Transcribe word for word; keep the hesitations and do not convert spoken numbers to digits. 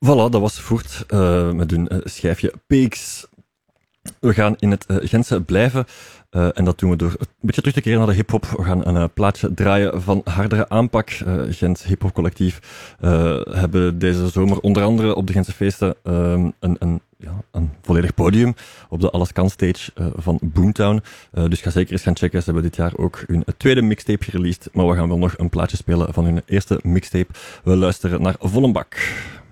Voilà, dat was voort uh, met hun uh, schijfje Peaks. We gaan in het uh, Gentse blijven. Uh, en dat doen we door een beetje terug te keren naar de hip-hop. We gaan een uh, plaatje draaien van hardere aanpak. Uh, Gent Hip-Hop Collectief uh, hebben deze zomer onder andere op de Gentse feesten uh, een, een, ja, een volledig podium op de Alles Kan stage uh, van Boomtown. Uh, dus ga zeker eens gaan checken. Ze hebben dit jaar ook hun tweede mixtape gereleased. Maar we gaan wel nog een plaatje spelen van hun eerste mixtape. We luisteren naar Vollenbak.